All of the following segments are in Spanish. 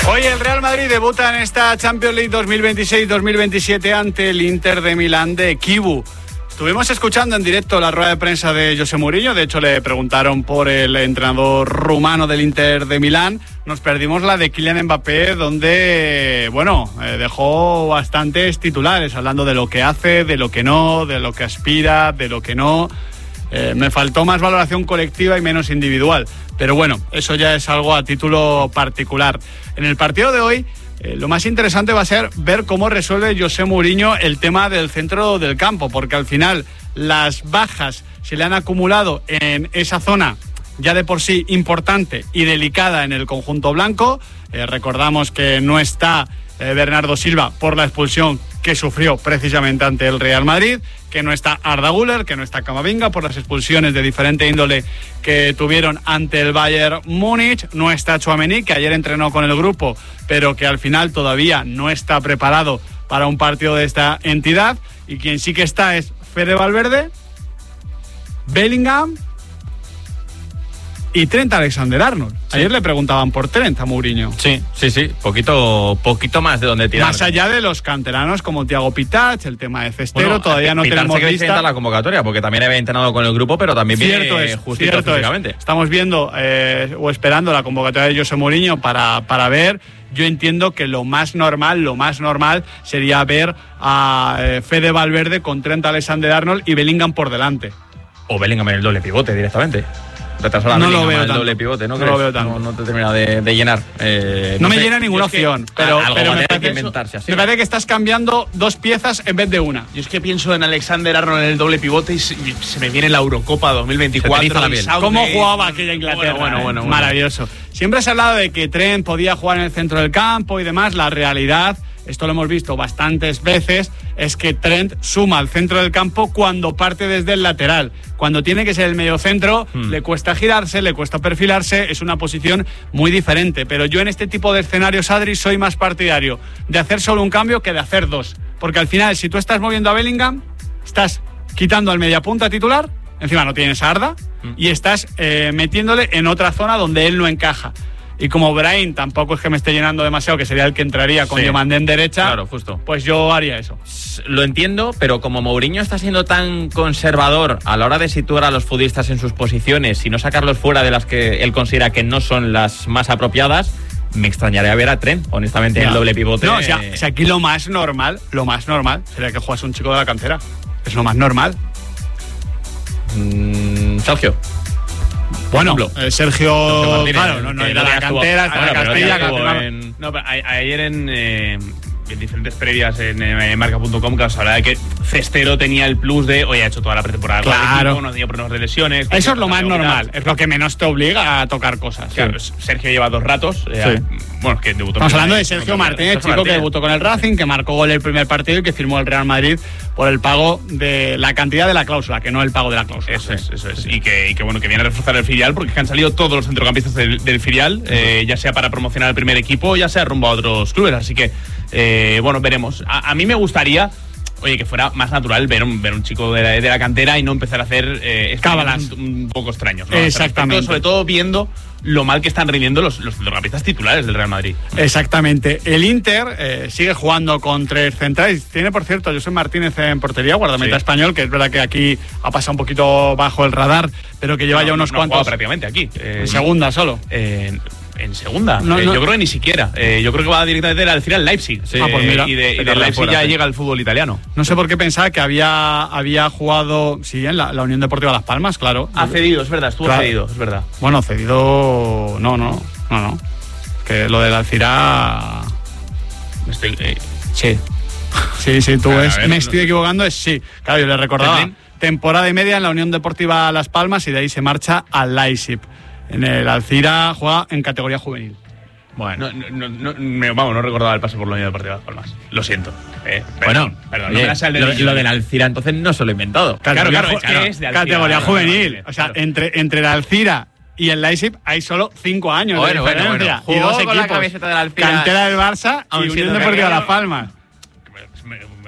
Hoy el Real Madrid debuta en esta Champions League 2026-2027 ante el Inter de Milán de Kivu. Estuvimos escuchando en directo la rueda de prensa de José Mourinho. De hecho, le preguntaron por el entrenador rumano del Inter de Milán. Nos perdimos la de Kylian Mbappé, donde, dejó bastantes titulares, hablando de lo que hace, de lo que no, de lo que aspira, de lo que no. Me faltó más valoración colectiva y menos individual. Pero bueno, eso ya es algo a título particular. En el partido de hoy, lo más interesante va a ser ver cómo resuelve José Mourinho el tema del centro del campo, porque al final las bajas se le han acumulado en esa zona ya de por sí importante y delicada en el conjunto blanco. Recordamos que no está Bernardo Silva por la expulsión que sufrió precisamente ante el Real Madrid, que no está Arda Güler, que no está Camavinga por las expulsiones de diferente índole que tuvieron ante el Bayern Múnich, no está Tchouaméni, que ayer entrenó con el grupo, pero que al final todavía no está preparado para un partido de esta entidad, y quien sí que está es Fede Valverde, Bellingham y Trent Alexander-Arnold. Sí. Ayer le preguntaban por Trent a Mourinho. Sí. Poquito más de donde tirar. Más allá de los canteranos como Thiago Pitach, el tema de Cestero, todavía no tenemos lista la convocatoria, porque también había entrenado con el grupo, pero también viene justito físicamente. Estamos viendo o esperando la convocatoria de José Mourinho para ver. Yo entiendo que lo más normal sería ver a Fede Valverde con Trent Alexander-Arnold y Bellingham por delante. O Bellingham en el doble pivote directamente. No lo veo tanto. Doble pivote, ¿no? No lo veo tanto. No te termina de llenar. No me llena ninguna opción, pero me parece que inventarse así. Me parece que estás cambiando dos piezas en vez de una. Yo es que pienso en Alexander-Arnold en el doble pivote y se me viene la Eurocopa 2024. ¿Cómo jugaba aquella Inglaterra? Bueno. Maravilloso. Siempre se ha hablado de que Trent podía jugar en el centro del campo y demás. La realidad, esto lo hemos visto bastantes veces, es que Trent suma al centro del campo cuando parte desde el lateral. Cuando tiene que ser el mediocentro, le cuesta girarse, le cuesta perfilarse, es una posición muy diferente. Pero yo en este tipo de escenarios, Adri, soy más partidario de hacer solo un cambio que de hacer dos. Porque al final, si tú estás moviendo a Bellingham, estás quitando al mediapunta titular, encima no tienes a Arda, y estás metiéndole en otra zona donde él no encaja. Y como Brahim tampoco es que me esté llenando demasiado, que sería el que entraría con Diomandé en derecha, claro, justo. Pues yo haría eso. Lo entiendo, pero como Mourinho está siendo tan conservador a la hora de situar a los futbolistas en sus posiciones y no sacarlos fuera de las que él considera que no son las más apropiadas, me extrañaría ver a Trent, honestamente, en el doble pivote. No, o sea, aquí lo más normal sería que jugase un chico de la cantera. Es lo más normal. Sergio. Bueno, Sergio Martínez, claro, no era la cantera, está en Castilla. No, pero ayer en diferentes previas en marca.com que os hablaba de que Cestero tenía el plus de ha hecho toda la pretemporada con el equipo, no ha tenido problemas de lesiones. Eso es lo más normal, es lo que menos te obliga a tocar cosas. Claro, Sergio lleva 2 ratos. Que debutó. Estamos hablando de Sergio Martínez, chico que debutó con el Racing, que marcó gol el primer partido y que firmó el Real Madrid por el pago de la cantidad de la cláusula, que no el pago de la cláusula. Eso es. Y que viene a reforzar el filial, porque han salido todos los centrocampistas del filial, ya sea para promocionar el primer equipo, ya sea rumbo a otros clubes. Así que, veremos. A mí me gustaría, que fuera más natural ver un chico de la cantera y no empezar a hacer cábalas un poco extraños, ¿no? Exactamente. Sobre todo viendo lo mal que están rindiendo los centrocampistas titulares del Real Madrid. Exactamente. El Inter sigue jugando con 3 centrales. Tiene, por cierto, José Martínez en portería, guardameta español, que es verdad que aquí ha pasado un poquito bajo el radar, pero que lleva ya unos cuantos. Prácticamente aquí. En segunda solo. En segunda. Yo creo que ni siquiera. Yo creo que va directamente al Leipzig. Sí. Pues mira, y de Leipzig ya llega al fútbol italiano. No sé por qué pensaba que había jugado, en la Unión Deportiva Las Palmas, claro. Ha cedido, es verdad, estuvo cedido, es verdad. Bueno, cedido. No. Que lo del Alcirá. Sí. Sí, tú me estoy equivocando, sí. Claro, yo le recordaba. Temporada y media en la Unión Deportiva Las Palmas y de ahí se marcha al Leipzig. En el Alcira juega en categoría juvenil. Bueno, no recordaba el paso por la Unión Deportiva Las Palmas. Lo siento. Perdón. Lo del Alcira entonces no se lo he inventado. Claro, es de Alcira. Categoría juvenil. O sea, entre el Alcira y el Leipzig hay solo 5 años de diferencia. Jugó y 2 con equipos. La camiseta del Alcira, cantera del Barça y Unión Deportiva Las Palmas. Me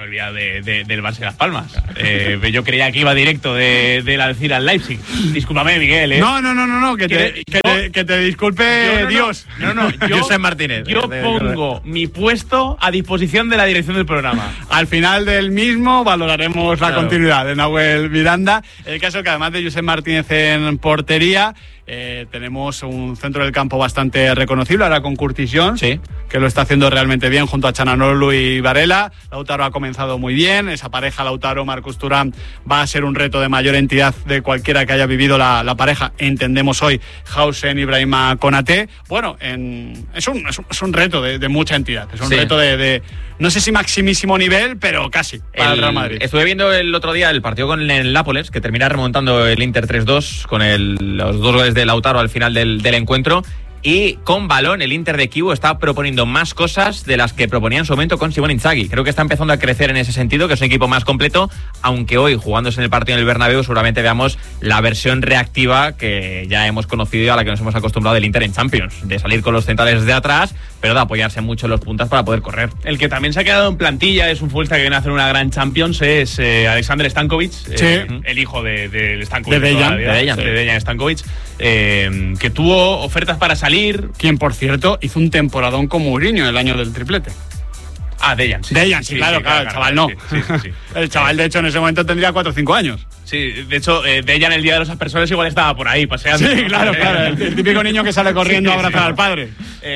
me he olvidado del Barça y Las Palmas. Yo creía que iba directo del Alcira al Leipzig. Discúlpame, Miguel. No, que te disculpe Dios. Yo, Josep Martínez. Yo pongo mi puesto a disposición de la dirección del programa. Al final del mismo valoraremos la continuidad de Nahuel Miranda. El caso es que además de Josep Martínez en portería, tenemos un centro del campo bastante reconocible, ahora con Curtis Jones, sí, que lo está haciendo realmente bien junto a Chananoglu y Varela. Lautaro ha comenzado muy bien, esa pareja Lautaro-Marcus Thuram va a ser un reto de mayor entidad de cualquiera que haya vivido la pareja, entendemos hoy, Hausen y Brahima Konaté. Bueno, es un reto de mucha entidad, es un reto de no sé si maximísimo nivel, pero casi, para el Real Madrid. Estuve viendo el otro día el partido con el Nápoles, que termina remontando el Inter 3-2 con los 2 goles de Lautaro al final del encuentro. Y con balón, el Inter de Kivu está proponiendo más cosas de las que proponía en su momento con Simone Inzaghi. Creo que está empezando a crecer en ese sentido, que es un equipo más completo, aunque hoy, jugándose en el partido en el Bernabéu, seguramente veamos la versión reactiva que ya hemos conocido y a la que nos hemos acostumbrado del Inter en Champions, de salir con los centrales de atrás, pero de apoyarse mucho en los puntas para poder correr. El que también se ha quedado en plantilla, es un futbolista que viene a hacer una gran Champions, es Alexander Stankovic, el hijo de Stankovic, de Dejan Stankovic, que tuvo ofertas para salir. Quien, por cierto, hizo un temporadón con Mourinho el año del triplete. Dejan, sí. Dejan, sí, claro, el chaval no. Sí. El chaval, de hecho, en ese momento tendría 4 o 5 años. Sí, de hecho, Dejan el día de las personas igual estaba por ahí paseando. Sí, claro. El típico niño que sale corriendo a abrazar al padre.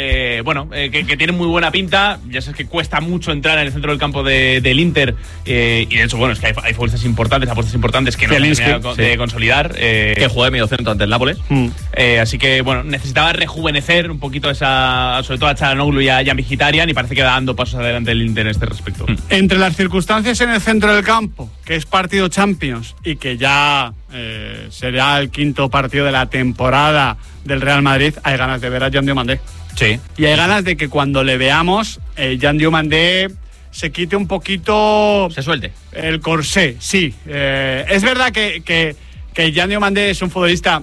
Que tiene muy buena pinta. Ya sabes que cuesta mucho entrar en el centro del campo del Inter. Y de hecho, bueno, es que hay fuerzas importantes, apuestas importantes que no se han de consolidar. Que juega de medio centro ante el Nápoles. Así que, bueno, necesitaba rejuvenecer un poquito sobre todo a Çalhanoğlu y a Mkhitaryan, y parece que va dando pasos adelante el Inter en este respecto. Entre las circunstancias en el centro del campo, que es partido Champions y que ya será el 5º partido de la temporada del Real Madrid, hay ganas de ver a Jean Diomandé. Sí. Y hay ganas de que cuando le veamos, Jean Diomandé se quite un poquito... Se suelte. El corsé, sí. Es verdad que Jean Diomandé es un futbolista...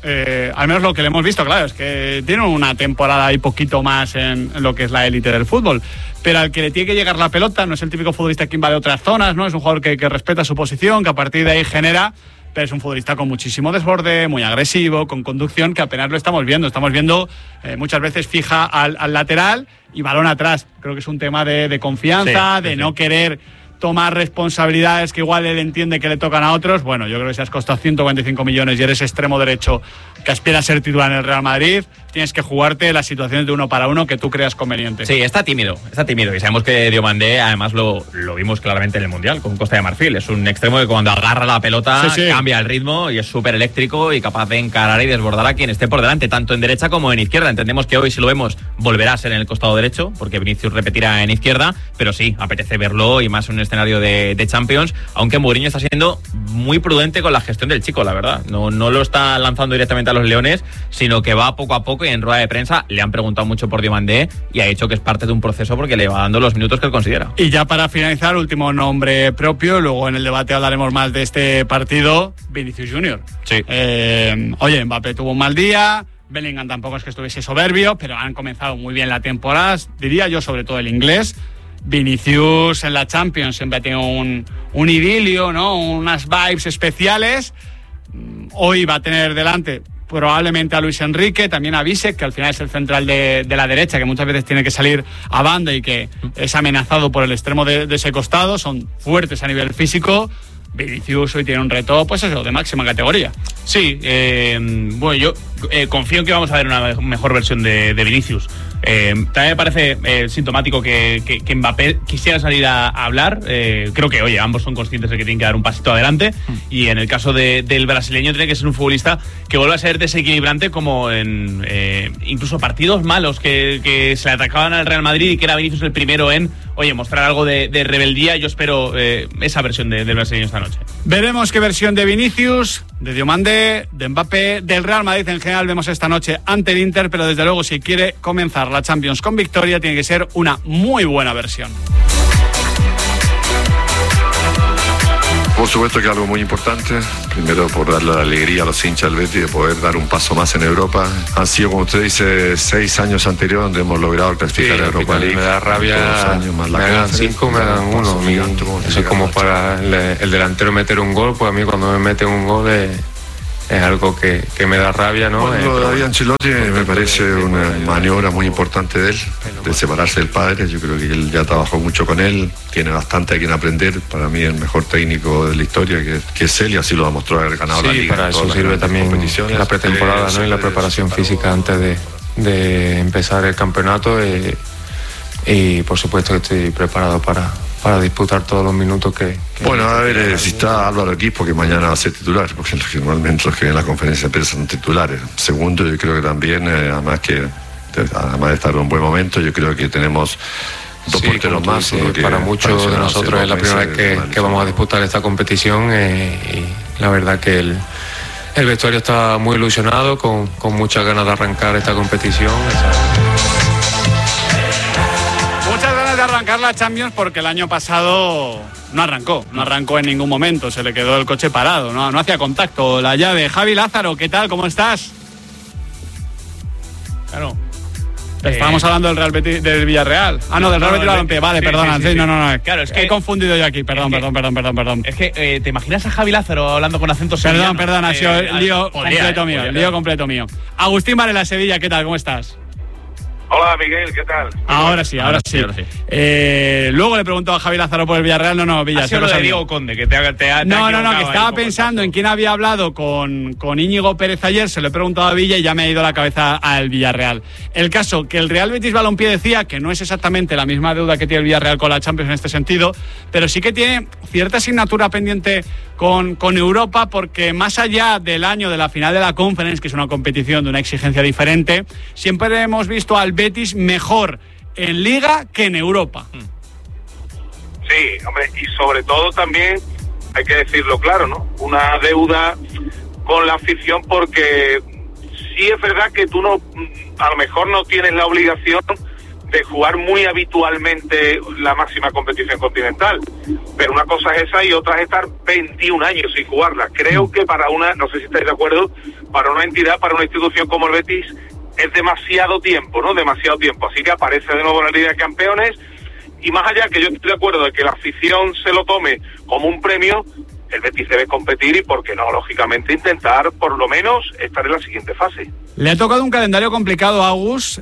al menos lo que le hemos visto, claro, es que tiene una temporada y poquito más en lo que es la élite del fútbol, pero al que le tiene que llegar la pelota, no es el típico futbolista que invade otras zonas, ¿no? Es un jugador que respeta su posición, que a partir de ahí genera, pero es un futbolista con muchísimo desborde, muy agresivo, con conducción, que apenas lo estamos viendo muchas veces fija al lateral y balón atrás. Creo que es un tema de confianza, no querer tomar responsabilidades que igual él entiende que le tocan a otros. Bueno, yo creo que si has costado 125 millones y eres extremo derecho que aspira a ser titular en el Real Madrid, tienes que jugarte las situaciones de 1 para 1 que tú creas conveniente. Sí, está tímido. Y sabemos que Diomandé, además lo vimos claramente en el Mundial con Costa de Marfil. Es un extremo que cuando agarra la pelota cambia el ritmo y es súper eléctrico y capaz de encarar y desbordar a quien esté por delante, tanto en derecha como en izquierda. Entendemos que hoy, si lo vemos, volverá a ser en el costado derecho, porque Vinicius repetirá en izquierda, pero sí, apetece verlo y más en un escenario de Champions, aunque Mourinho está siendo muy prudente con la gestión del chico, la verdad. No lo está lanzando directamente a los leones, sino que va poco a poco, y en rueda de prensa le han preguntado mucho por Diomandé y ha dicho que es parte de un proceso porque le va dando los minutos que él considera. Y ya para finalizar, último nombre propio, luego en el debate hablaremos más de este partido, Vinicius Junior. Sí. Mbappé tuvo un mal día, Bellingham tampoco es que estuviese soberbio, pero han comenzado muy bien la temporada, diría yo, sobre todo el inglés. Vinicius en la Champions siempre ha tenido un idilio, ¿no? Unas vibes especiales. Hoy va a tener delante probablemente a Luis Enrique, también a Bisek, que al final es el central de la derecha, que muchas veces tiene que salir a banda y que es amenazado por el extremo de ese costado. Son fuertes a nivel físico. Vinicius hoy tiene un reto, pues eso, de máxima categoría. Sí, yo confío en que vamos a ver una mejor versión de Vinicius. También me parece sintomático que Mbappé quisiera salir a hablar. Creo que, ambos son conscientes de que tienen que dar un pasito adelante. Y en el caso del brasileño, tiene que ser un futbolista que vuelva a ser desequilibrante, como en incluso partidos malos que se le atacaban al Real Madrid y que era Vinicius el primero en mostrar algo de rebeldía. Yo espero esa versión del brasileño esta noche. Veremos qué versión de Vinicius, de Diomandé, de Mbappé, del Real Madrid en general vemos esta noche ante el Inter, pero desde luego si quiere comenzar la Champions con victoria tiene que ser una muy buena versión. Por supuesto que es algo muy importante, primero por darle la alegría a los hinchas del Betis de poder dar un paso más en Europa. Han sido, como usted dice, 6 años anteriores donde hemos logrado clasificar a Europa League. Me da rabia, años, más me hagan 5, me hagan 1. Eso es como para el delantero meter un gol, pues a mí cuando me meten un gol es algo que me da rabia, ¿no? Bueno, lo de David Ancelotti me parece una maniobra muy importante de él, de separarse del padre. Yo creo que él ya trabajó mucho con él, tiene bastante a quien aprender. Para mí el mejor técnico de la historia que es él, y así lo demostró haber ganado la Liga. Para eso sirve también la pretemporada, ¿no? Y la preparación física antes de empezar el campeonato, y por supuesto que estoy preparado para disputar todos los minutos que bueno, a ver si está Álvaro Quispo, que mañana va a ser titular, porque normalmente los que ven la conferencia de prensa son titulares. Segundo, yo creo que también, además de estar en un buen momento, yo creo que tenemos 2 porteros más. Para muchos de nosotros es la primera vez que vamos a disputar esta competición, y la verdad que el vestuario está muy ilusionado, con muchas ganas de arrancar esta competición. De arrancar la Champions, porque el año pasado no arrancó en ningún momento, se le quedó el coche parado, no hacía contacto la llave. Javi Lázaro, ¿qué tal? ¿Cómo estás? Claro. Estábamos hablando del Real Betis, del Villarreal. Del Real Betis Balompié. Vale, perdona. Sí. No. Claro, es que he confundido yo aquí. Perdón. Es que te imaginas a Javi Lázaro hablando con acento sevillano. Perdón, ha sido lío completo mío. Agustín Varela, Sevilla, ¿qué tal? ¿Cómo estás? Hola, Miguel, ¿qué tal? Ahora sí. Luego le preguntó a Javi Lázaro por el Villarreal. Villa. Ha sido lo de Diego Conde, que te ha que estaba pensando en quién había hablado con Íñigo Pérez ayer. Se lo he preguntado a Villa y ya me ha ido la cabeza al Villarreal. El caso, que el Real Betis Balompié decía que no es exactamente la misma deuda que tiene el Villarreal con la Champions en este sentido, pero sí que tiene cierta asignatura pendiente con Europa, porque más allá del año de la final de la Conference, que es una competición de una exigencia diferente, siempre hemos visto al Betis mejor en Liga que en Europa. Sí, hombre, y sobre todo también, hay que decirlo claro, ¿no? Una deuda con la afición, porque sí es verdad que tú a lo mejor no tienes la obligación de jugar muy habitualmente la máxima competición continental, pero una cosa es esa y otra es estar 21 años sin jugarla. Creo que para no sé si estáis de acuerdo, para una entidad, para una institución como el Betis, es demasiado tiempo, ¿no? Demasiado tiempo. Así que aparece de nuevo la Liga de Campeones, y más allá que yo estoy de acuerdo de que la afición se lo tome como un premio, el Betis debe competir y, por qué no, lógicamente, intentar por lo menos estar en la siguiente fase. Le ha tocado un calendario complicado a Agus.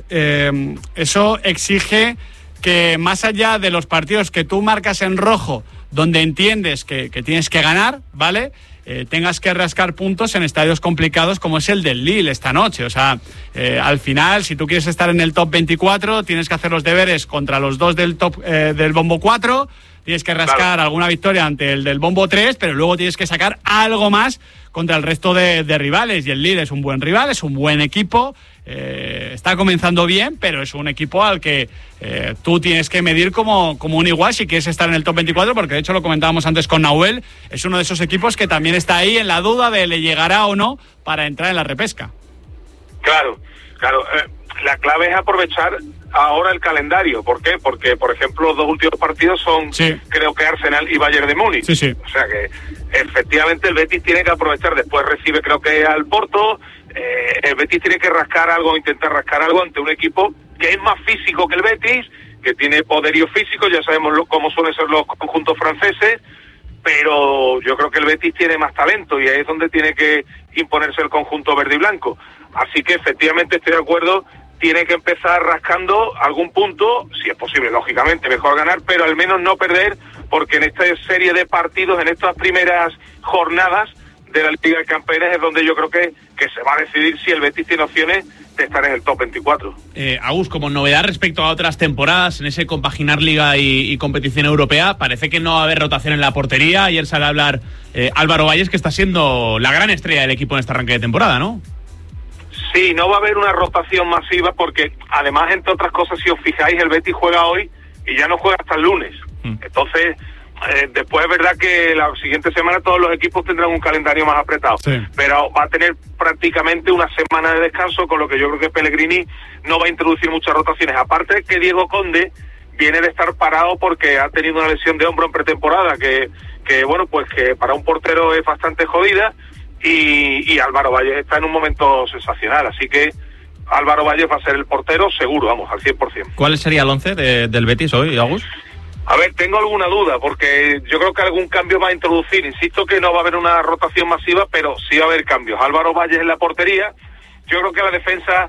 Eso exige que, más allá de los partidos que tú marcas en rojo, donde entiendes que tienes que ganar, ¿vale?, tengas que rascar puntos en estadios complicados como es el del Lille esta noche. O sea, al final, si tú quieres estar en el top 24, tienes que hacer los deberes contra los 2 del top del bombo 4, tienes que rascar alguna victoria ante el del bombo 3, pero luego tienes que sacar algo más contra el resto de rivales. Y el Lille es un buen rival, es un buen equipo, está comenzando bien, pero es un equipo al que tú tienes que medir como un igual si quieres estar en el top 24, porque de hecho lo comentábamos antes con Nahuel, es uno de esos equipos que también está ahí en la duda de le llegará o no para entrar en la repesca. Claro. La clave es aprovechar ahora el calendario. ¿Por qué? Porque, por ejemplo, los 2 últimos partidos son, creo que Arsenal y Bayern de Múnich. Sí. O sea que, efectivamente, el Betis tiene que aprovechar. Después recibe, creo que al Porto. El Betis tiene que intentar rascar algo ante un equipo que es más físico que el Betis, que tiene poderío físico. Ya sabemos cómo suelen ser los conjuntos franceses, pero yo creo que el Betis tiene más talento y ahí es donde tiene que imponerse el conjunto verde y blanco. Así que, efectivamente, estoy de acuerdo, tiene que empezar rascando algún punto, si es posible, lógicamente, mejor ganar, pero al menos no perder, porque en esta serie de partidos, en estas primeras jornadas de la Liga de Campeones, es donde yo creo que se va a decidir si el Betis tiene opciones de estar en el top 24. Agus, como novedad respecto a otras temporadas, en ese compaginar Liga y competición europea, parece que no va a haber rotación en la portería. Ayer sale a hablar Álvaro Valles, que está siendo la gran estrella del equipo en este arranque de temporada, ¿no? Sí, no va a haber una rotación masiva porque, además, entre otras cosas, si os fijáis, el Betis juega hoy y ya no juega hasta el lunes. Entonces, después es verdad que la siguiente semana todos los equipos tendrán un calendario más apretado, pero va a tener prácticamente una semana de descanso, con lo que yo creo que Pellegrini no va a introducir muchas rotaciones. Aparte que Diego Conde viene de estar parado porque ha tenido una lesión de hombro en pretemporada que bueno, pues que para un portero es bastante jodida, y Álvaro Valles está en un momento sensacional, así que Álvaro Valles va a ser el portero seguro, vamos, al 100%. ¿Cuál sería el 11 del Betis hoy, Agus? A ver, tengo alguna duda, porque yo creo que algún cambio va a introducir. Insisto que no va a haber una rotación masiva, pero sí va a haber cambios. Álvaro Valles en la portería. Yo creo que la defensa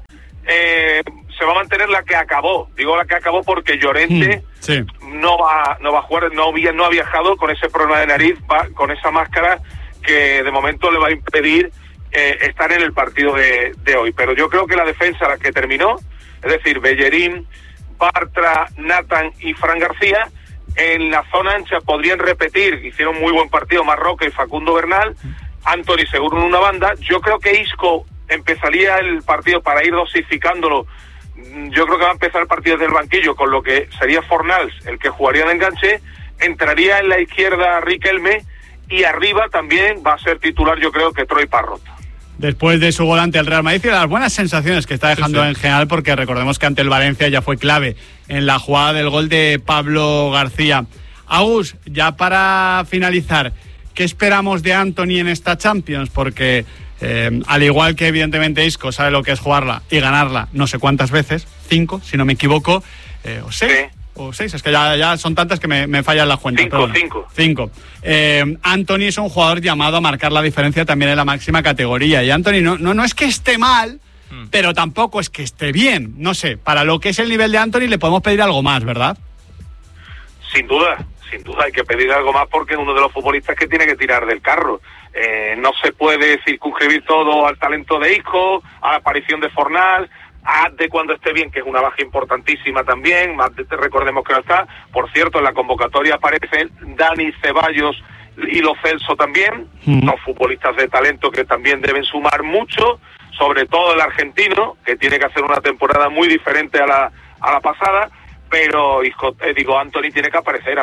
se va a mantener la que acabó. Digo la que acabó porque Llorente no va a jugar, no ha viajado con ese problema de nariz, va con esa máscara que de momento le va a impedir estar en el partido de hoy. Pero yo creo que la defensa, la que terminó, es decir, Bellerín, Bartra, Nathan y Fran García, en la zona ancha podrían repetir, hicieron muy buen partido Marroca y Facundo Bernal, Antony seguro en una banda. Yo creo que Isco empezaría el partido para ir dosificándolo. Yo creo que va a empezar el partido desde el banquillo, con lo que sería Fornals el que jugaría de enganche, entraría en la izquierda Riquelme, y arriba también va a ser titular, yo creo que Troy Parrott. Después de su gol ante el Real Madrid y las buenas sensaciones que está dejando en general, porque recordemos que ante el Valencia ya fue clave en la jugada del gol de Pablo García. Agus, ya para finalizar, ¿qué esperamos de Antony en esta Champions? Porque al igual que evidentemente Isco sabe lo que es jugarla y ganarla no sé cuántas veces, 5 si no me equivoco, o 6. Sí. O 6, es que ya son tantas que me fallan las cuentas. 5. Antony es un jugador llamado a marcar la diferencia también en la máxima categoría. Y Antony no es que esté mal, pero tampoco es que esté bien. No sé, para lo que es el nivel de Antony le podemos pedir algo más, ¿verdad? Sin duda hay que pedir algo más, porque es uno de los futbolistas que tiene que tirar del carro. No se puede circunscribir todo al talento de Isco, a la aparición de Fornal, de cuando esté bien, que es una baja importantísima también, recordemos que no está. Por cierto, en la convocatoria aparecen Dani Ceballos y Lo Celso también, dos futbolistas de talento que también deben sumar mucho, sobre todo el argentino, que tiene que hacer una temporada muy diferente a la pasada. Pero Antony tiene que aparecer,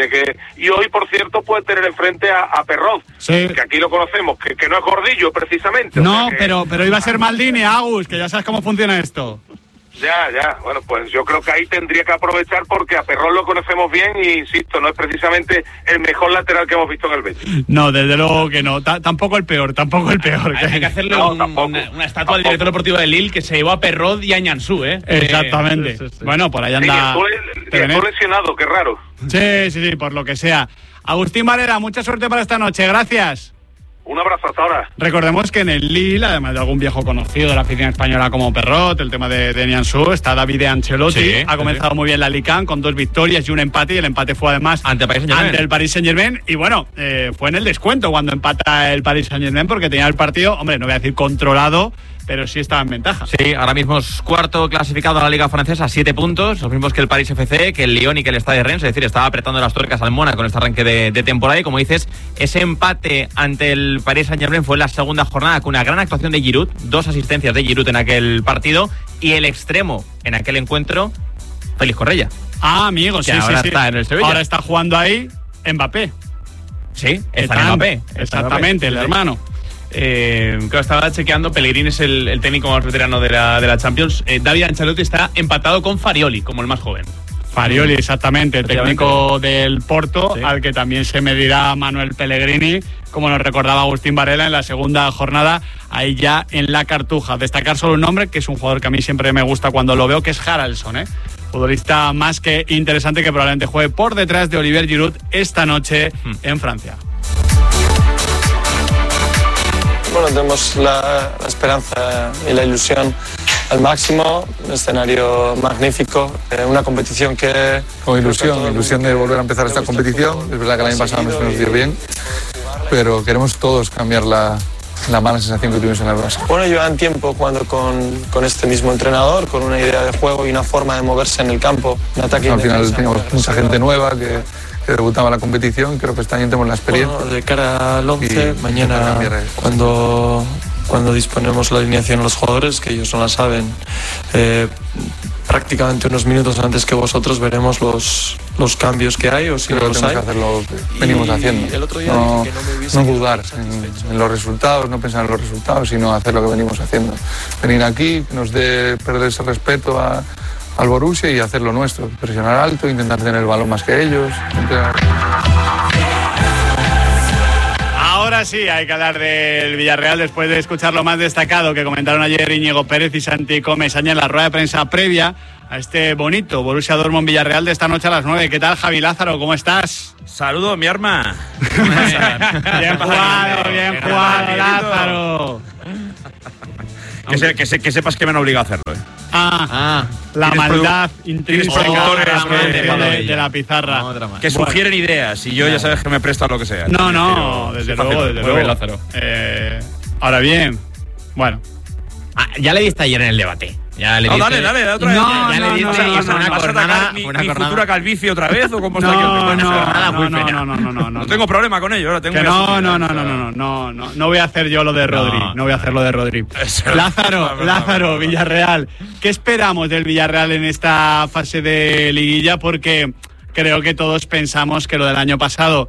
y hoy, por cierto, puede tener enfrente a Perroz, que aquí lo conocemos, que no es gordillo precisamente. No, o sea pero iba a ser Maldini, Agus, que ya sabes cómo funciona esto. Ya, bueno, pues yo creo que ahí tendría que aprovechar, porque a Perrón lo conocemos bien y, insisto, no es precisamente el mejor lateral que hemos visto en el Betis. No, desde luego que no, tampoco el peor. Hay que hacerle una estatua al director deportivo de Lille que se llevó a Perrón y a Ñansú, Exactamente. Bueno, por ahí anda. Ñansú lesionado, qué raro. Sí, por lo que sea. Agustín Varela, mucha suerte para esta noche, gracias. Un abrazo, hasta ahora. Recordemos que en el Lille, además de algún viejo conocido de la afición española como Perrot, el tema de Nianzú, está David de Ancelotti. Ha comenzado muy bien la Ligue 1 con 2 victorias y un empate, y el empate fue además ante el Paris Saint-Germain. Y bueno, fue en el descuento cuando empata el Paris Saint-Germain, porque tenía el partido, hombre, no voy a decir controlado, pero sí estaba en ventaja. Sí, ahora mismo es cuarto clasificado en la Liga Francesa, 7 puntos, los mismos que el Paris FC, que el Lyon y que el Stade Rennes, es decir, estaba apretando las tuercas al Mónaco con este arranque de temporada. Y como dices, ese empate ante el Paris Saint-Germain fue en la segunda jornada, con una gran actuación de Giroud, 2 asistencias de Giroud en aquel partido, y el extremo en aquel encuentro, Félix Correia. Amigo, sí. Está en el Sevilla. Ahora está jugando ahí Mbappé. Sí, está en Mbappé. Exactamente, el hermano. Claro, estaba chequeando, Pellegrini es el técnico más veterano de la Champions. David Ancelotti está empatado con Farioli como el más joven. Farioli, exactamente, el técnico del Porto, al que también se medirá Manuel Pellegrini, como nos recordaba Agustín Varela en la segunda jornada, ahí ya en la Cartuja. Destacar solo un nombre, que es un jugador que a mí siempre me gusta cuando lo veo, que es Haraldsson, futbolista más que interesante, que probablemente juegue por detrás de Olivier Giroud esta noche en Francia. Bueno, tenemos la esperanza y la ilusión al máximo, un escenario magnífico, una competición que... Con ilusión de volver a empezar esta competición. Es verdad que el año pasado nos dio bien, pero queremos todos cambiar la mala sensación que tuvimos en el Barça. Bueno, llevan tiempo jugando con este mismo entrenador, con una idea de juego y una forma de moverse en el campo, de ataque. Al final teníamos mucha gente nueva que debutaba en la competición, creo que este año tenemos la experiencia. Bueno, de cara al 11, mañana cuando disponemos la alineación a los jugadores, que ellos no la saben, prácticamente unos minutos antes que vosotros veremos los cambios que hay, o si no los hay. Hacerlo, venimos haciendo. El otro día no dudar en los resultados, no pensar en los resultados, sino hacer lo que venimos haciendo. Venir aquí, que nos dé perder ese respeto a al Borussia y hacer lo nuestro, presionar alto, intentar tener el balón más que ellos. Ahora sí, hay que hablar del Villarreal después de escuchar lo más destacado que comentaron ayer Íñigo Pérez y Santi Comesaña en la rueda de prensa previa a este bonito Borussia Dortmund Villarreal de esta noche a las 9. ¿Qué tal, Javi Lázaro? ¿Cómo estás? Saludos, mi arma. Bien jugado, Lázaro. Que sepas que me han obligado a hacerlo. La maldad intrínseca de la pizarra. Que sugieren ideas y yo ya sabes que me presto a lo que sea. No, desde luego. Lázaro. Ahora bien, bueno. Ya le diste ayer en el debate. Ya le dale, otra vez. Ya le diste una jornada. ¿Mi futura calvicie otra vez o cómo está aquí? No tengo problema con ello. No voy a hacer yo lo de Rodri. No voy a hacer lo de Rodri. Lázaro, Villarreal. ¿Qué esperamos del Villarreal en esta fase de liguilla? Porque creo que todos pensamos que lo del año pasado...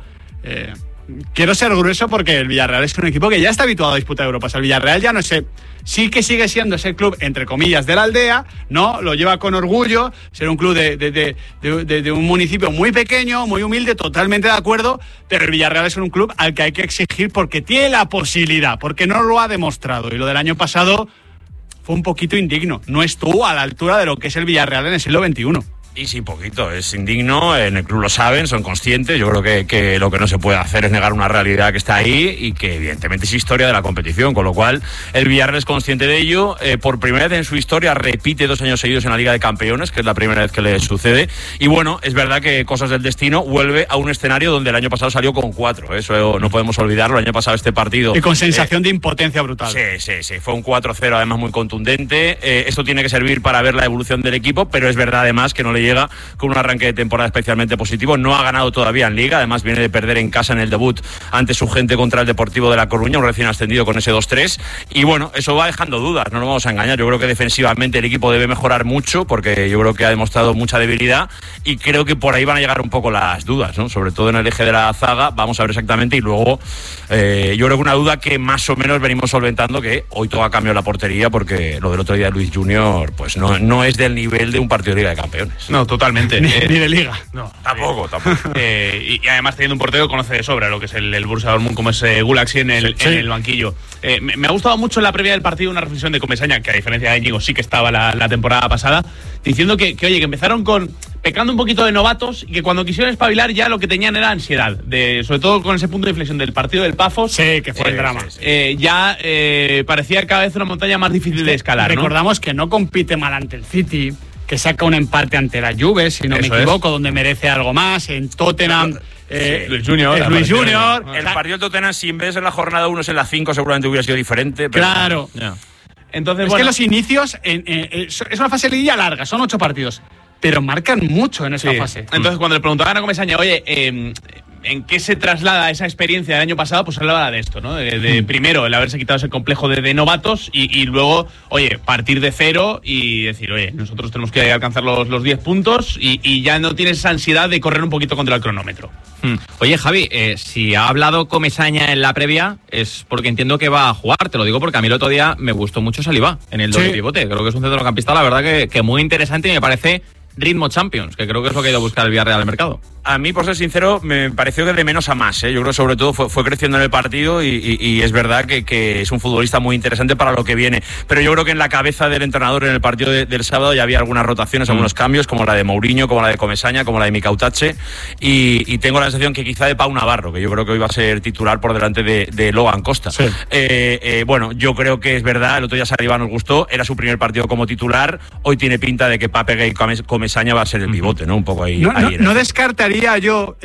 quiero ser grueso porque el Villarreal es un equipo que ya está habituado a disputar Europa. O sea, el Villarreal ya no sé... Sí que sigue siendo ese club, entre comillas, de la aldea, ¿no? Lo lleva con orgullo, ser un club de un municipio muy pequeño, muy humilde, totalmente de acuerdo, pero el Villarreal es un club al que hay que exigir porque tiene la posibilidad, porque no lo ha demostrado. Y lo del año pasado fue un poquito indigno. No estuvo a la altura de lo que es el Villarreal en el siglo XXI. Y sí, poquito, es indigno, en el club lo saben, son conscientes, yo creo que lo que no se puede hacer es negar una realidad que está ahí y que evidentemente es historia de la competición, con lo cual el Villarreal es consciente de ello, por primera vez en su historia repite 2 años seguidos en la Liga de Campeones, que es la primera vez que le sucede, y bueno, es verdad que cosas del destino, vuelve a un escenario donde el año pasado salió con 4, eso no podemos olvidarlo, el año pasado este partido... Y con sensación de impotencia brutal. Sí, fue un 4-0 además muy contundente, esto tiene que servir para ver la evolución del equipo, pero es verdad además que no le llega con un arranque de temporada especialmente positivo. No ha ganado todavía en Liga, además viene de perder en casa en el debut ante su gente contra el Deportivo de La Coruña, un recién ascendido con ese 2-3, y bueno, eso va dejando dudas, no nos vamos a engañar. Yo creo que defensivamente el equipo debe mejorar mucho porque yo creo que ha demostrado mucha debilidad y creo que por ahí van a llegar un poco las dudas, ¿no? Sobre todo en el eje de la zaga, vamos a ver exactamente, y luego yo creo que una duda que más o menos venimos solventando, que hoy todo ha cambiado la portería porque lo del otro día de Luis Junior pues no es del nivel de un partido de Liga de Campeones. No, totalmente. Ni de Liga. No, tampoco. Y además teniendo un portero que conoce de sobra lo que es el Borussia Dortmund, como es Gulaxi en el banquillo. Me ha gustado mucho en la previa del partido una reflexión de Comesaña, que a diferencia de Íñigo sí que estaba la temporada pasada, diciendo que empezaron pecando un poquito de novatos y que cuando quisieron espabilar ya lo que tenían era ansiedad, sobre todo con ese punto de inflexión del partido del Pafos. Sí, que fue el drama. Ya parecía cada vez una montaña más difícil de escalar. Recordamos que no compite mal ante el City, que saca un empate ante la Juve, si no me equivoco, donde merece algo más. En Tottenham, Luis Junior. El partido de Tottenham, si en vez de ser la jornada 1 es en la 5, seguramente hubiera sido diferente. Pero claro. Entonces, que los inicios es una fase de liguilla larga, son 8 partidos, pero marcan mucho en esa fase. Entonces, cuando le preguntaban a Comesaña, oye, ¿en qué se traslada esa experiencia del año pasado? Pues hablaba de esto, ¿no? De primero, el haberse quitado ese complejo de novatos y luego, oye, partir de cero y decir, oye, nosotros tenemos que alcanzar los 10 puntos y ya no tienes esa ansiedad de correr un poquito contra el cronómetro. Oye, Javi, si ha hablado Comesaña en la previa es porque entiendo que va a jugar. Te lo digo porque a mí el otro día me gustó mucho Saliba en el doble pivote. Creo que es un centrocampista, la verdad, que muy interesante y me parece ritmo Champions, que creo que es lo que ha ido a buscar el Villarreal al mercado. A mí, por ser sincero, me pareció que de menos a más, ¿eh? Yo creo que sobre todo fue creciendo en el partido y es verdad que es un futbolista muy interesante para lo que viene. Pero yo creo que en la cabeza del entrenador en el partido del sábado ya había algunas rotaciones, algunos cambios, como la de Mourinho, como la de Comesaña, como la de Mikautache, y tengo la sensación que quizá de Pau Navarro, que yo creo que hoy va a ser titular por delante de Logan Costa. Sí. Bueno, yo creo que es verdad, el otro día Saliba nos gustó, era su primer partido como titular, hoy tiene pinta de que Pape Gay Comesaña va a ser el pivote, ¿no? Un poco ahí. No descartaría yo,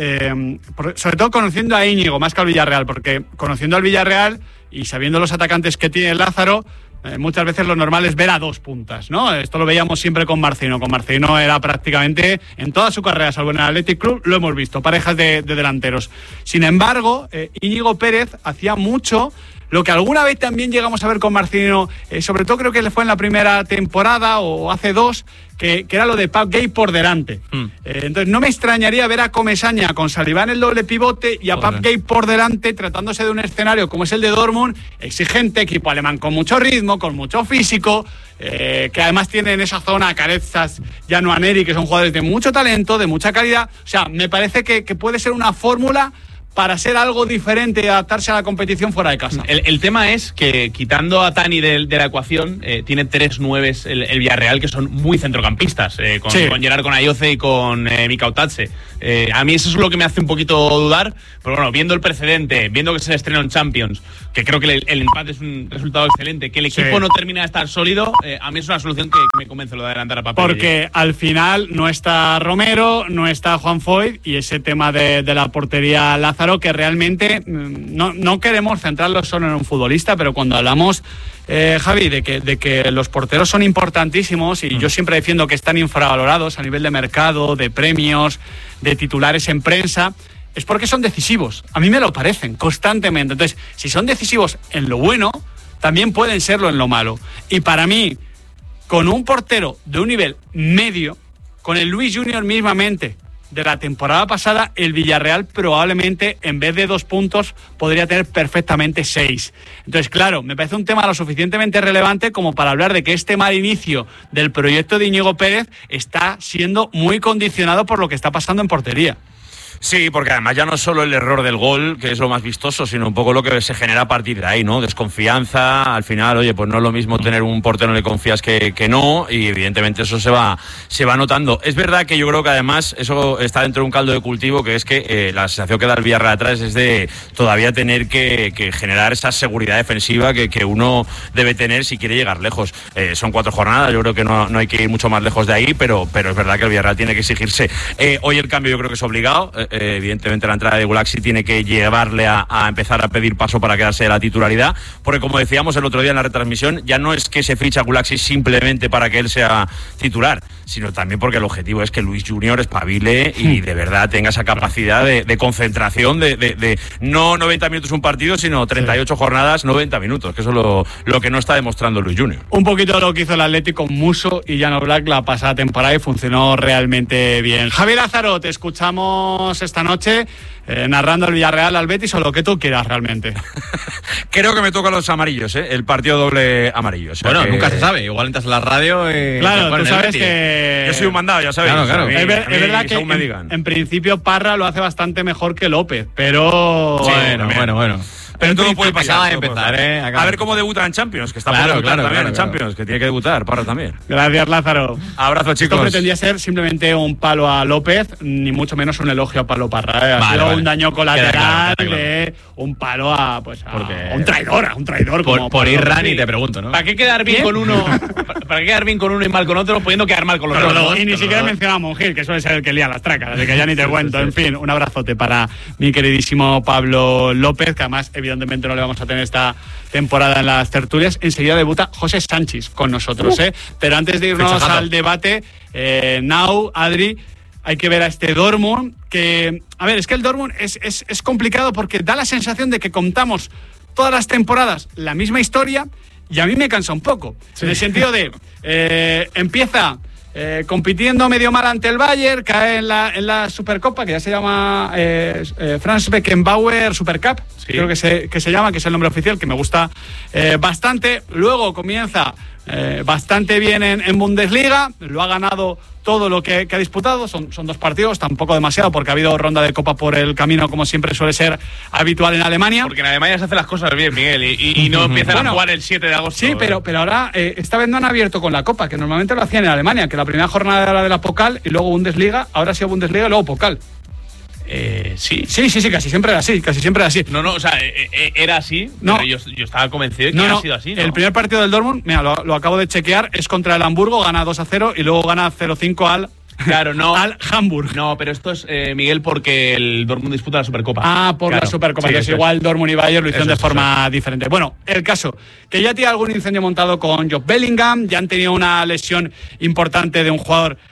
sobre todo conociendo a Íñigo más que al Villarreal, porque conociendo al Villarreal y sabiendo los atacantes que tiene Lázaro, muchas veces lo normal es ver a 2 puntas, ¿no? Esto lo veíamos siempre con Marcino. Con Marcino era prácticamente en toda su carrera, salvo en el Athletic Club, lo hemos visto, parejas de delanteros. Sin embargo, Íñigo Pérez hacía mucho Lo que alguna vez también llegamos a ver con Marcelino, sobre todo creo que le fue en la primera temporada o hace 2, que era lo de Pape Gueye por delante. Entonces no me extrañaría ver a Comesaña con Saliba en el doble pivote y a Pape Gueye por delante, tratándose de un escenario como es el de Dortmund, exigente, equipo alemán con mucho ritmo, con mucho físico, que además tiene en esa zona a Carezas, Janu Aneri, que son jugadores de mucho talento, de mucha calidad. O sea, me parece que puede ser una fórmula para ser algo diferente y adaptarse a la competición fuera de casa. El tema es que, quitando a Tani de la ecuación, tiene 3 9s el Villarreal que son muy centrocampistas, con Gerard Conayoce y con Mika Otatze. A mí eso es lo que me hace un poquito dudar, pero bueno, viendo el precedente, viendo que se estrena en Champions, que creo que el empate es un resultado excelente, que el equipo no termina de estar sólido, a mí es una solución que me convence lo de adelantar a Pape. Porque al final no está Romero, no está Juan Foyth, y ese tema de la portería Lázaro, que realmente no queremos centrarlo solo en un futbolista, pero cuando hablamos, Javi, de que los porteros son importantísimos, y yo siempre defiendo que están infravalorados a nivel de mercado, de premios, de titulares en prensa, es porque son decisivos. A mí me lo parecen constantemente. Entonces, si son decisivos en lo bueno, también pueden serlo en lo malo. Y para mí, con un portero de un nivel medio, con el Luis Junior mismamente de la temporada pasada, el Villarreal probablemente en vez de 2 puntos podría tener perfectamente 6. Entonces, claro, me parece un tema lo suficientemente relevante como para hablar de que este mal inicio del proyecto de Íñigo Pérez está siendo muy condicionado por lo que está pasando en portería. Sí, porque además ya no es solo el error del gol, que es lo más vistoso, sino un poco lo que se genera a partir de ahí, ¿no? Desconfianza, al final, oye, pues no es lo mismo tener un portero no le confías que no, y evidentemente eso se va notando. Es verdad que yo creo que además eso está dentro de un caldo de cultivo, que es que la sensación que da el Villarreal atrás es de todavía tener que generar esa seguridad defensiva que uno debe tener si quiere llegar lejos. Son 4 jornadas, yo creo que no hay que ir mucho más lejos de ahí, pero es verdad que el Villarreal tiene que exigirse. Hoy el cambio yo creo que es obligado. Evidentemente la entrada de Gulaxi tiene que llevarle a empezar a pedir paso para quedarse de la titularidad, porque como decíamos el otro día en la retransmisión, ya no es que se ficha a Gulaxi simplemente para que él sea titular, sino también porque el objetivo es que Luis Junior espabile y de verdad tenga esa capacidad de concentración, de no 90 minutos un partido, sino 38 jornadas, 90 minutos, que eso es lo que no está demostrando Luis Junior. Un poquito lo que hizo el Atlético con Muso y Jan Oblak la pasada temporada, y funcionó realmente bien. Javier Lázaro, te escuchamos esta noche narrando el Villarreal al Betis, o lo que tú quieras realmente. Creo que me tocan los amarillos, el partido doble amarillo. O sea, bueno, nunca se sabe, igual entras a la radio y claro, tú sabes que yo soy un mandado, ya sabéis. Claro. Es verdad que en principio Parra lo hace bastante mejor que López, pero bueno. Pero todo puede pasar. A ver cómo debuta en Champions, que está por debutar también en Champions, que tiene que debutar, Parra también. Gracias, Lázaro. Abrazo, chicos. Esto pretendía ser simplemente un palo a López, ni mucho menos un elogio a Pablo Parra. Ha sido un daño colateral, de un palo a un traidor. Por ir Rani, te pregunto, ¿no? ¿Para qué quedar bien con uno? ¿Para qué quedar bien con uno y mal con otro, pudiendo quedar mal con los otros? Y ni siquiera mencionaba a Monjil, que suele ser el que lía las tracas, así que ya ni te cuento. En fin, un abrazote para mi queridísimo Pablo López, que además evidentemente no le vamos a tener esta temporada en las tertulias. Enseguida debuta José Sánchez con nosotros, Pero antes de irnos al debate, Adri, hay que ver a este Dortmund, que, a ver, es que el Dortmund es complicado porque da la sensación de que contamos todas las temporadas la misma historia, y a mí me cansa un poco, en el sentido de empieza compitiendo medio mal ante el Bayern, cae en la Supercopa, que ya se llama Franz Beckenbauer Supercup, creo que se llama, que es el nombre oficial, que me gusta bastante. Luego comienza bastante bien en Bundesliga, lo ha ganado todo lo que ha disputado, son 2 partidos, tampoco demasiado, porque ha habido ronda de Copa por el camino, como siempre suele ser habitual en Alemania. Porque en Alemania se hacen las cosas bien, Miguel, y no empiezan a jugar el 7 de agosto. Sí, pero ahora esta vez no han abierto con la Copa, que normalmente lo hacían en Alemania, que la primera jornada era la de la Pokal y luego Bundesliga, ahora ha sido Bundesliga y luego Pokal. Sí, casi siempre era así. No, o sea, era así, no. Pero yo estaba convencido de que ha sido así, ¿no? El primer partido del Dortmund, mira, lo acabo de chequear, es contra el Hamburgo, gana 2-0 y luego gana 0-5 al Hamburg. No, pero esto es, Miguel, porque el Dortmund disputa la Supercopa. La Supercopa. Sí, entonces igual Dortmund y Bayern lo hicieron de forma diferente. Bueno, el caso, que ya tiene algún incendio montado con Job Bellingham, ya han tenido una lesión importante de un jugador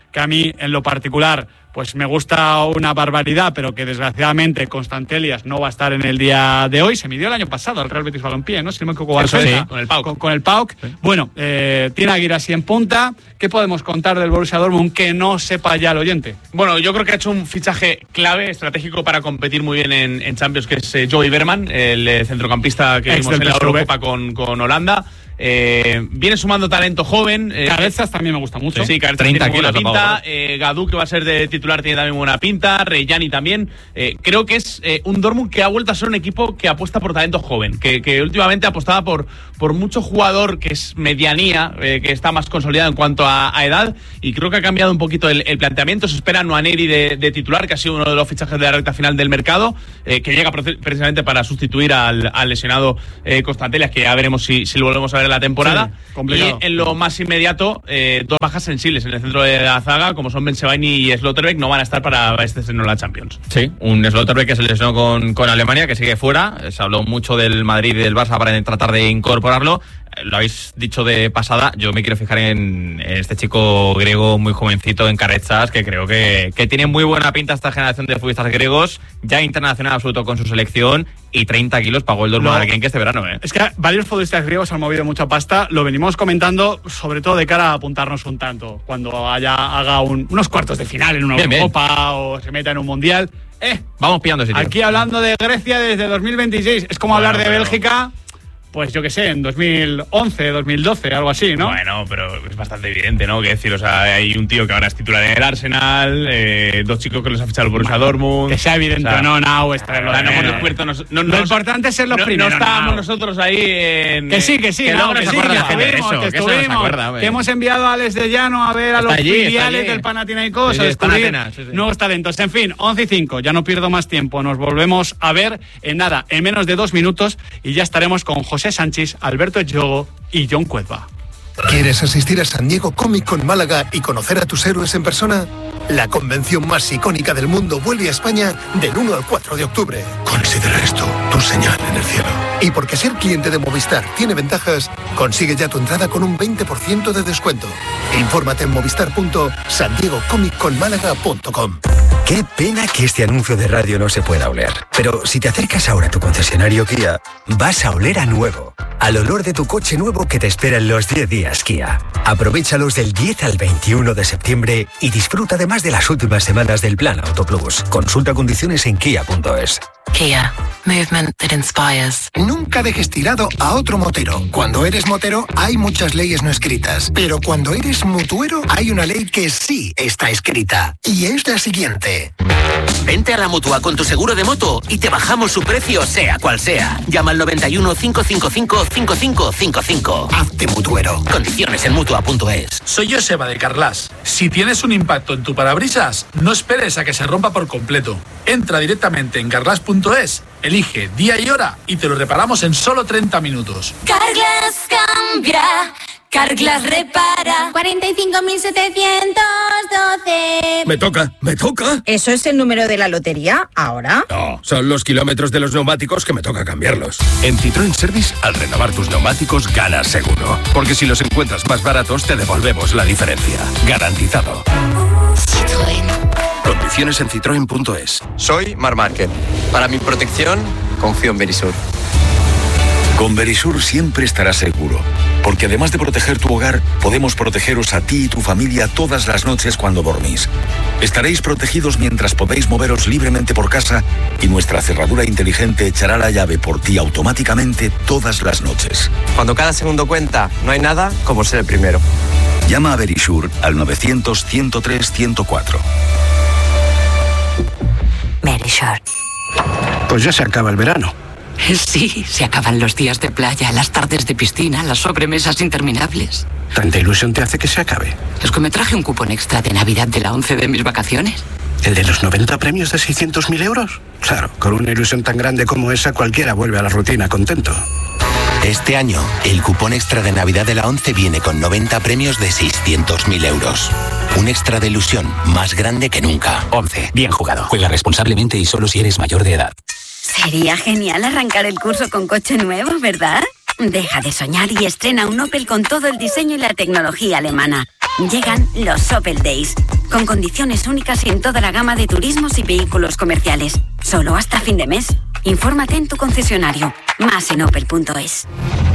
que a mí en lo particular pues me gusta una barbaridad, pero que desgraciadamente Constant Elias no va a estar en el día de hoy. Se midió el año pasado al Real Betis Balompié, ¿no? Si no me equivoco, con el PAOK. Con el PAOK. Sí. Bueno, tiene a Guirassy en punta. ¿Qué podemos contar del Borussia Dortmund que no sepa ya el oyente? Bueno, yo creo que ha hecho un fichaje clave, estratégico para competir muy bien en Champions, que es Joey Berman, el centrocampista que vimos en la Eurocopa con Holanda. Viene sumando talento joven. Cabezas también me gusta mucho. Sí, Cabezas 30 tiene buena pinta. Gadú, que va a ser de titular, tiene también buena pinta. Reyani también. Creo que es un Dortmund que ha vuelto a ser un equipo que apuesta por talento joven, que últimamente apostaba por mucho jugador que es medianía, que está más consolidado en cuanto a edad, y creo que ha cambiado un poquito el planteamiento. Se espera a Nwaneri de titular, que ha sido uno de los fichajes de la recta final del mercado, que llega precisamente para sustituir al lesionado Constant Elias, que ya veremos si lo volvemos a ver la temporada. Sí, y en lo más inmediato, dos bajas sensibles en el centro de la zaga, como son Ben Sebaini y Slotterbeck, no van a estar para este estreno de la Champions. Sí, un Slotterbeck que se lesionó con Alemania, que sigue fuera. Se habló mucho del Madrid y del Barça para tratar de incorporarlo. Lo habéis dicho de pasada, yo me quiero fijar en este chico griego muy jovencito, en Carrechas, que creo que tiene muy buena pinta esta generación de futbolistas griegos, ya internacional absoluto con su selección, y 30 kilos pagó el Dortmund alguien que este verano. Es que varios futbolistas griegos han movido mucha pasta, lo venimos comentando, sobre todo de cara a apuntarnos un tanto, cuando haga unos cuartos de final en una Eurocopa o se meta en un Mundial. Vamos pillando sitio. Aquí hablando de Grecia desde 2026, es como hablar de Bélgica... Pues yo qué sé, en 2011, 2012, algo así, ¿no? Bueno, pero es bastante evidente, ¿no? Que decir, o sea, hay un tío que ahora es titular en el Arsenal, dos chicos que los ha fichado el Borussia Dortmund. Que sea evidente, o sea, no está lo lo importante es ser los primeros. No estábamos nosotros ahí en... Que sí, que hemos enviado a Alex de Llano a ver a los filiales del Panathinaikos, a descubrir nuevos talentos. En fin, 11:05, ya no pierdo más tiempo, nos volvemos a ver en menos de 2 minutos, y ya estaremos con José Sánchez, Alberto Echogo y John Cuezba. ¿Quieres asistir a San Diego Comic Con Málaga y conocer a tus héroes en persona? La convención más icónica del mundo vuelve a España del 1 al 4 de octubre. Considera esto tu señal en el cielo. Y porque ser cliente de Movistar tiene ventajas, consigue ya tu entrada con un 20% de descuento. Infórmate en movistar.sandiegocomic-con-málaga.com. Qué pena que este anuncio de radio no se pueda oler. Pero si te acercas ahora a tu concesionario Kia, vas a oler a nuevo. Al olor de tu coche nuevo que te espera en los 10 días Kia. Aprovéchalos del 10 al 21 de septiembre y disfruta además de las últimas semanas del Plan Auto Plus. Consulta condiciones en kia.es. Kia. Movement that inspires. Nunca dejes tirado a otro motero. Cuando eres motero hay muchas leyes no escritas. Pero cuando eres mutuero hay una ley que sí está escrita. Y es la siguiente. Vente a la Mutua con tu seguro de moto y te bajamos su precio sea cual sea. Llama al 91 555 5555. Hazte mutuero. Condiciones en Mutua.es. Soy Joseba de Carglass. Si tienes un impacto en tu parabrisas, no esperes a que se rompa por completo. Entra directamente en Carglass.es, elige día y hora y te lo reparamos en solo 30 minutos. Carglass cambia, Carglass repara. 45.712. Me toca. ¿Eso es el número de la lotería ahora? No, son los kilómetros de los neumáticos que me toca cambiarlos. En Citroën Service, al renovar tus neumáticos, ganas seguro. Porque si los encuentras más baratos, te devolvemos la diferencia. Garantizado. Citroën. Condiciones en citroen.es. Soy Marc Márquez. Para mi protección, confío en Verisur. Con Verisur siempre estarás seguro, porque además de proteger tu hogar, podemos protegeros a ti y tu familia todas las noches cuando dormís. Estaréis protegidos mientras podéis moveros libremente por casa y nuestra cerradura inteligente echará la llave por ti automáticamente todas las noches. Cuando cada segundo cuenta, no hay nada como ser el primero. Llama a Verisur al 900-103-104. Verisur. Pues ya se acaba el verano. Sí, se acaban los días de playa, las tardes de piscina, las sobremesas interminables. ¿Tanta ilusión te hace que se acabe? Es que me traje un cupón extra de Navidad de la 11 de mis vacaciones. ¿El de los 90 premios de 600.000 euros? Claro, con una ilusión tan grande como esa, cualquiera vuelve a la rutina contento. Este año, el cupón extra de Navidad de la 11 viene con 90 premios de 600.000 euros. Un extra de ilusión más grande que nunca. 11. Bien jugado. Juega responsablemente y solo si eres mayor de edad. Sería genial arrancar el curso con coche nuevo, ¿verdad? Deja de soñar y estrena un Opel con todo el diseño y la tecnología alemana. Llegan los Opel Days. con condiciones únicas en toda la gama de turismos y vehículos comerciales. Solo hasta fin de mes. Infórmate en tu concesionario. Más en opel.es.